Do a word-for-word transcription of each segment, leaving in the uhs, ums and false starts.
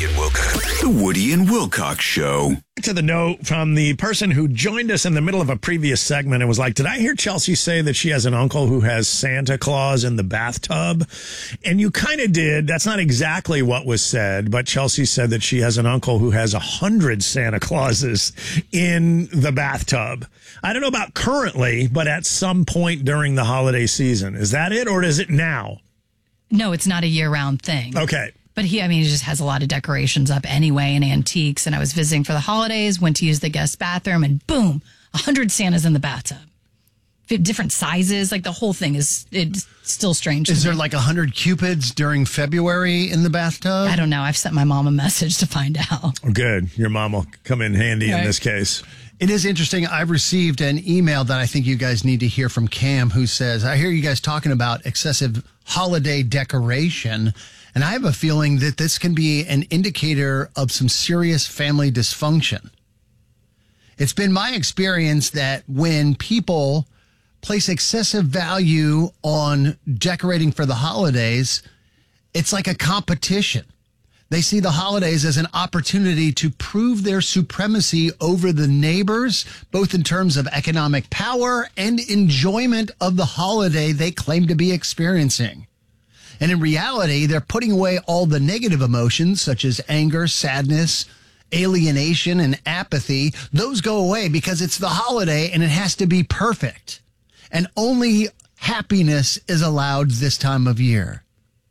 Woody and Wilcox. The Woody and Wilcox Show. To the note from the person who joined us in the middle of a previous segment and was like, did I hear Chelsea say that she has an uncle who has Santa Claus in the bathtub? And you kind of did. That's not exactly what was said, but Chelsea said that she has an uncle who has a hundred Santa Clauses in the bathtub. I don't know about currently, but at some point during the holiday season. Is that it, or is it now? No, it's not a year-round thing. Okay. But he, I mean, he just has a lot of decorations up anyway and antiques. And I was visiting for the holidays, went to use the guest bathroom, and boom, a hundred Santas in the bathtub. Different sizes, like the whole thing is it's still strange. Is there like a hundred Cupids during February in the bathtub? I don't know. I've sent my mom a message to find out. Good. Your mom will come in handy right. in this case. It is interesting. I've received an email that I think you guys need to hear from Cam, who says, I hear you guys talking about excessive holiday decoration, and I have a feeling that this can be an indicator of some serious family dysfunction. It's been my experience that when people place excessive value on decorating for the holidays, it's like a competition. They see the holidays as an opportunity to prove their supremacy over the neighbors, both in terms of economic power and enjoyment of the holiday they claim to be experiencing. And in reality, they're putting away all the negative emotions such as anger, sadness, alienation, and apathy. Those go away because it's the holiday and it has to be perfect. And only happiness is allowed this time of year.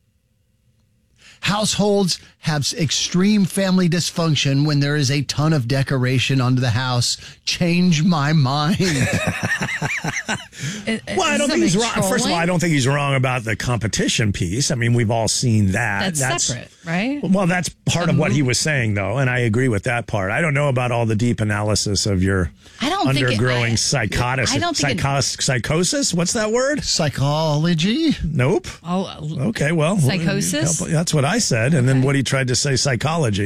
Households have extreme family dysfunction when there is a ton of decoration onto the house. Change my mind. it, well, I don't think he's wrong. Trolling? First of all, I don't think he's wrong about the competition piece. I mean, we've all seen that. That's, that's separate, right? Well, that's part the of what move. he was saying, though, and I agree with that part. I don't know about all the deep analysis of your I don't undergrowing think it, psychotis, I don't think psychos, psychosis. What's that word? Psychology? Nope. Oh, okay, well. Psychosis? That's what I said, and okay. then Woody tried to say psychology.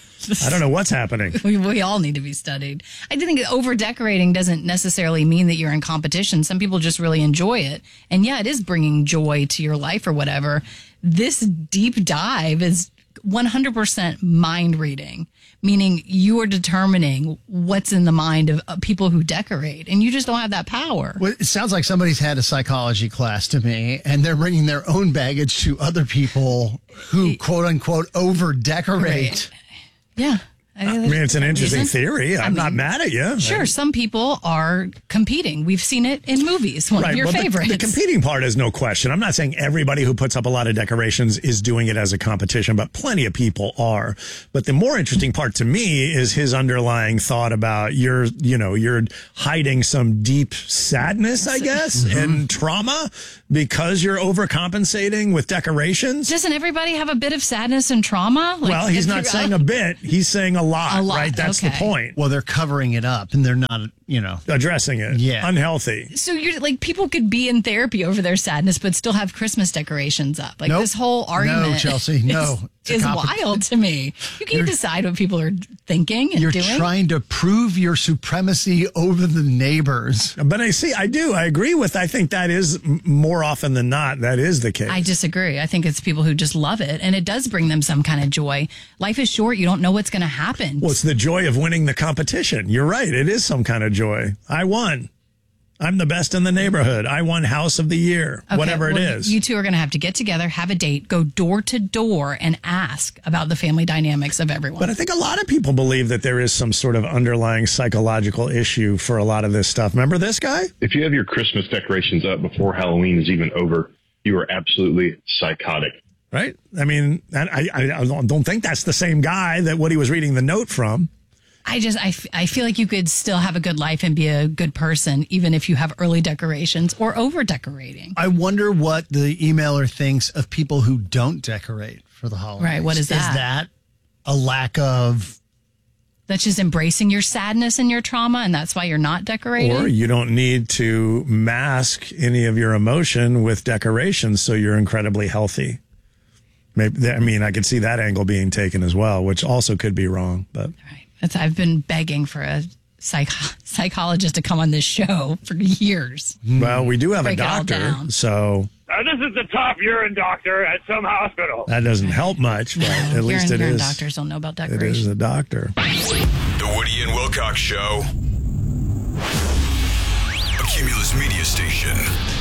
I don't know what's happening. We, we all need to be studied. I think over decorating doesn't necessarily mean that you're in competition. Some people just really enjoy it. And yeah, it is bringing joy to your life or whatever. This deep dive is one hundred percent mind reading, meaning you are determining what's in the mind of uh, people who decorate, and you just don't have that power. Well, it sounds like somebody's had a psychology class to me, and they're bringing their own baggage to other people who, quote unquote, over decorate. Right. Yeah. I mean, it's an interesting reason. theory. I'm I mean, not mad at you. Sure, some people are competing. We've seen it in movies. One right, of your well, favorites. The, the competing part is no question. I'm not saying everybody who puts up a lot of decorations is doing it as a competition, but plenty of people are. But the more interesting part to me is his underlying thought about you're, you know, you're hiding some deep sadness, I guess, mm-hmm. and trauma because you're overcompensating with decorations. Doesn't everybody have a bit of sadness and trauma? Like, well, he's not saying a bit. He's saying a lot, a lot. right? That's okay. the point. Well, they're covering it up and they're not, you know. Addressing it. Yeah. Unhealthy. So you're like, people could be in therapy over their sadness, but still have Christmas decorations up. Like nope. this whole argument. No, Chelsea, no. Is, is wild to me. You can decide what people are thinking and you're doing. You're trying to prove your supremacy over the neighbors. But I see, I do. I agree with, I think that is more often than not, that is the case. I disagree. I think it's people who just love it, and it does bring them some kind of joy. Life is short. You don't know what's going to happen. Well, it's the joy of winning the competition. You're right. It is some kind of joy. I won. I'm the best in the neighborhood. I won house of the year, okay, whatever well, it is. You two are going to have to get together, have a date, go door to door and ask about the family dynamics of everyone. But I think a lot of people believe that there is some sort of underlying psychological issue for a lot of this stuff. Remember this guy? If you have your Christmas decorations up before Halloween is even over, you are absolutely psychotic. Right? I mean, I, I, I don't think that's the same guy that Woody was reading the note from. I just, I, f- I feel like you could still have a good life and be a good person, even if you have early decorations or over decorating. I wonder what the emailer thinks of people who don't decorate for the holidays. Right. What is that? Is that a lack of... That's just embracing your sadness and your trauma, and that's why you're not decorating? Or you don't need to mask any of your emotion with decorations, so you're incredibly healthy. Maybe, I mean, I could see that angle being taken as well, which also could be wrong. But right. That's, I've been begging for a psych- psychologist to come on this show for years. Well, we do have Break a doctor, so Uh, this is the top urine doctor at some hospital. That doesn't help much, but at least it urine is. Doctors don't know about It decoration. is a doctor. The Woody and Wilcox Show. A Cumulus Media Station.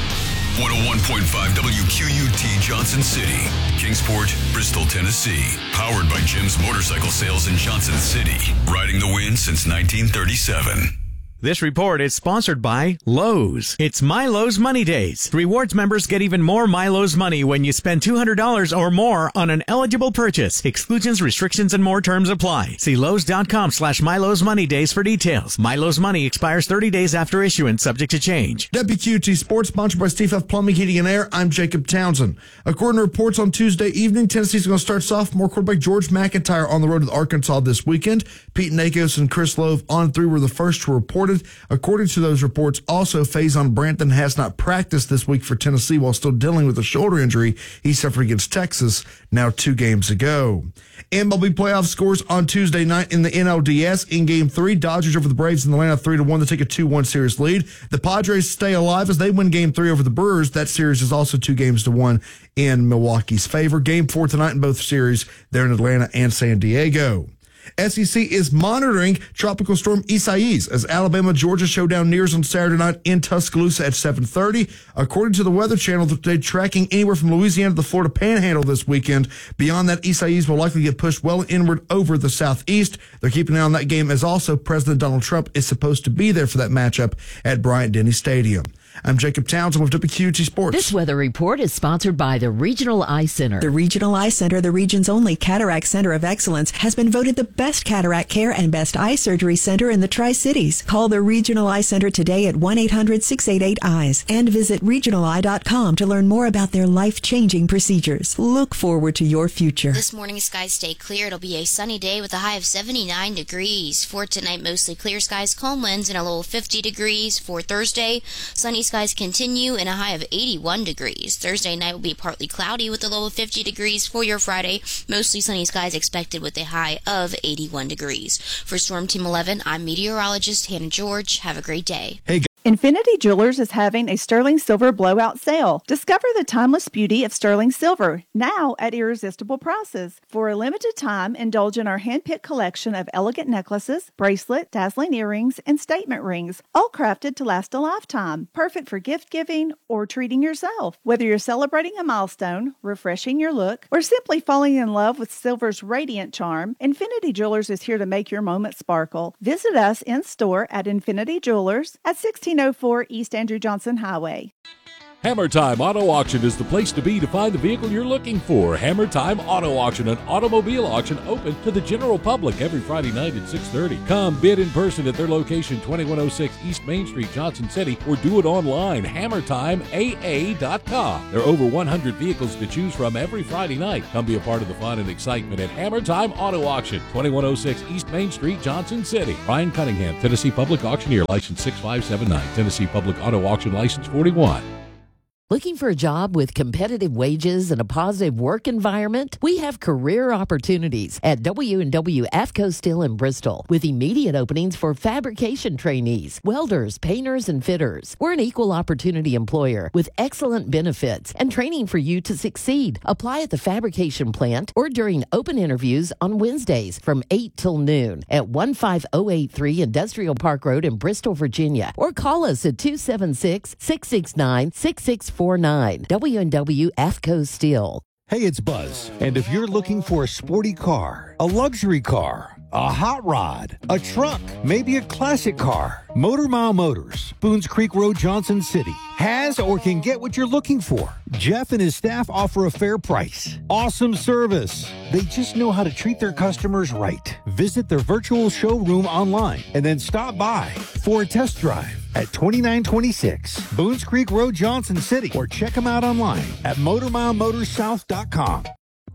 one oh one point five W Q U T Johnson City, Kingsport, Bristol, Tennessee. Powered by Jim's Motorcycle Sales in Johnson City. Riding the wind since nineteen thirty-seven. This report is sponsored by Lowe's. It's Milo's Money Days. Rewards members get even more Milo's money when you spend two hundred dollars or more on an eligible purchase. Exclusions, restrictions, and more terms apply. See Lowe's.com slash Milo's Money Days for details. Milo's Money expires thirty days after issuance, subject to change. W Q T Sports, sponsored by Steve F. Plumbing, Heating, and Air. I'm Jacob Townsend. According to reports on Tuesday evening, Tennessee's going to start sophomore quarterback George McIntyre on the road to Arkansas this weekend. Pete Nakos and Chris Love on through were the first to report it. According to those reports, also, Faison Branton has not practiced this week for Tennessee while still dealing with a shoulder injury he suffered against Texas now two games ago. M L B playoff scores on Tuesday night in the N L D S. In Game three, Dodgers over the Braves in Atlanta three to one to take a two one series lead. The Padres stay alive as they win Game three over the Brewers. That series is also two games to one in Milwaukee's favor. Game four tonight in both series there in Atlanta and San Diego. S E C is monitoring Tropical Storm Isaias as Alabama-Georgia showdown nears on Saturday night in Tuscaloosa at seven thirty. According to the Weather Channel, they're tracking anywhere from Louisiana to the Florida Panhandle this weekend. Beyond that, Isaias will likely get pushed well inward over the southeast. They're keeping an eye on that game as also President Donald Trump is supposed to be there for that matchup at Bryant-Denny Stadium. I'm Jacob Townsend with W Q T Sports. This weather report is sponsored by the Regional Eye Center. The Regional Eye Center, the region's only cataract center of excellence, has been voted the best cataract care and best eye surgery center in the Tri-Cities. Call the Regional Eye Center today at one eight hundred six eight eight eyes and visit regional eye dot com to learn more about their life-changing procedures. Look forward to your future. This morning, skies stay clear. It'll be a sunny day with a high of seventy-nine degrees. For tonight, mostly clear skies, calm winds, and a low of fifty degrees. For Thursday, sunny skies continue and a high of eighty-one degrees. Thursday night will be partly cloudy with a low of fifty degrees. For your Friday, mostly sunny skies expected with a high of eighty-one degrees. For Storm Team eleven, I'm meteorologist Hannah George. Have a great day. Hey, Infinity Jewelers is having a sterling silver blowout sale. Discover the timeless beauty of sterling silver, now at irresistible prices. For a limited time, indulge in our hand-picked collection of elegant necklaces, bracelet, dazzling earrings, and statement rings, all crafted to last a lifetime. Perfect for gift-giving or treating yourself. Whether you're celebrating a milestone, refreshing your look, or simply falling in love with silver's radiant charm, Infinity Jewelers is here to make your moment sparkle. Visit us in-store at Infinity Jewelers at sixteen oh four East Andrew Johnson Highway. Hammer Time Auto Auction is the place to be to find the vehicle you're looking for. Hammer Time Auto Auction, an automobile auction open to the general public every Friday night at six thirty. Come bid in person at their location, twenty-one oh six East Main Street, Johnson City, or do it online, hammer time A A dot com. There are over one hundred vehicles to choose from every Friday night. Come be a part of the fun and excitement at Hammer Time Auto Auction, twenty-one oh six East Main Street, Johnson City. Ryan Cunningham, Tennessee Public Auctioneer, license six five seven nine, Tennessee Public Auto Auction, license forty-one. Looking for a job with competitive wages and a positive work environment? We have career opportunities at W and W AFCO Steel in Bristol with immediate openings for fabrication trainees, welders, painters, and fitters. We're an equal opportunity employer with excellent benefits and training for you to succeed. Apply at the fabrication plant or during open interviews on Wednesdays from eight till noon at one five oh eight three Industrial Park Road in Bristol, Virginia, or call us at two seven six, six six nine, six six four nine. W and W AFCO Steel. Hey, it's Buzz. And if you're looking for a sporty car, a luxury car, a hot rod, a truck, maybe a classic car, Motor Mile Motors, Boones Creek Road, Johnson City, has or can get what you're looking for. Jeff and his staff offer a fair price, awesome service. They just know how to treat their customers right. Visit their virtual showroom online and then stop by for a test drive at twenty-nine twenty-six Boones Creek Road, Johnson City, or check them out online at motor mile motors south dot com.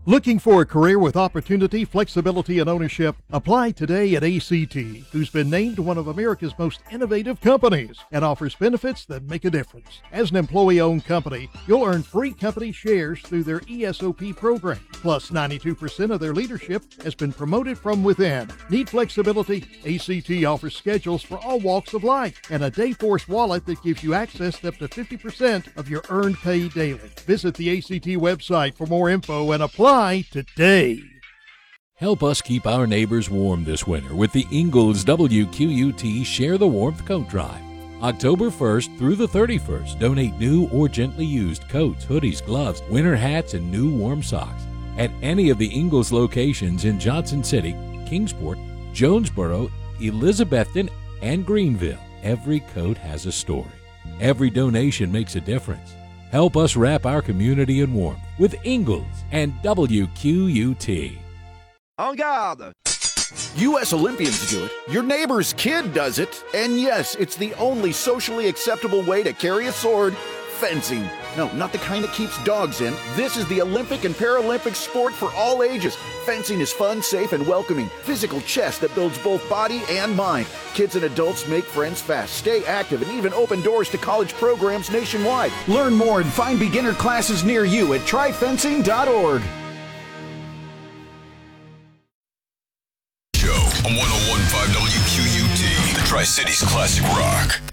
Looking for a career with opportunity, flexibility, and ownership? Apply today at A C T, who's been named one of America's most innovative companies and offers benefits that make a difference. As an employee-owned company, you'll earn free company shares through their E S O P program. Plus, ninety-two percent of their leadership has been promoted from within. Need flexibility? A C T offers schedules for all walks of life and a Dayforce wallet that gives you access to up to fifty percent of your earned pay daily. Visit the A C T website for more info and apply today. Help us keep our neighbors warm this winter with the Ingalls W Q U T Share the Warmth Coat Drive. October first through the thirty-first, donate new or gently used coats, hoodies, gloves, winter hats, and new warm socks at any of the Ingalls locations in Johnson City, Kingsport, Jonesboro, Elizabethton, and Greenville. Every coat has a story. Every donation makes a difference. Help us wrap our community in warmth with Ingalls and W Q U T. En garde! U S Olympians do it, your neighbor's kid does it, and yes, it's the only socially acceptable way to carry a sword, fencing. No, not the kind that keeps dogs in. This is the Olympic and Paralympic sport for all ages. Fencing is fun, safe, and welcoming. Physical chess that builds both body and mind. Kids and adults make friends fast, stay active, and even open doors to college programs nationwide. Learn more and find beginner classes near you at try fencing dot org. Show on one oh one point five W Q U T, the Tri-Cities Classic Rock.